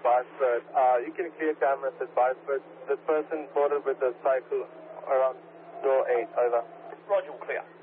Bysford. You can clear cameras at Bysford. The person boarded with the cycle around door 8, over. Roger, all clear.